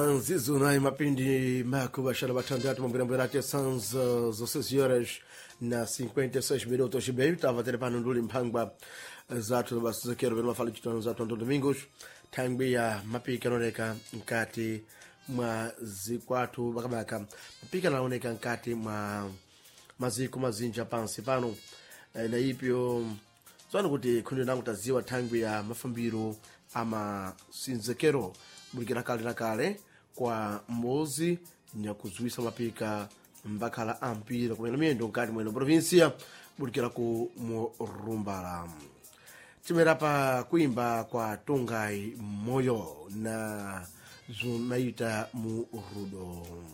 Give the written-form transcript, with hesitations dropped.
Nzizo na mapindi mako bashara batandatu mbwira ati sans 16 horas na 56 minutos e meio tava telepano nduli mphangwa zatu basizekero velo mafali chitano zatu ndo domingos tangbi ya mapika naoneka nkati mwa zikwatu bakabaka mapika naoneka nkati mwa maziko mazinja pansi pano na ipyo zwana kuti kundi nangu taziwa tangbi ya mafambiro ama sinzekero bulikira kale na kale kwa mbozi nyakuzwisa mapika mbakala ampira kumena miendo nkati mweno provincia bulikira ku Murumbala. Timera pa kuimba kwa Tongai Moyo na Zunaita Murudo.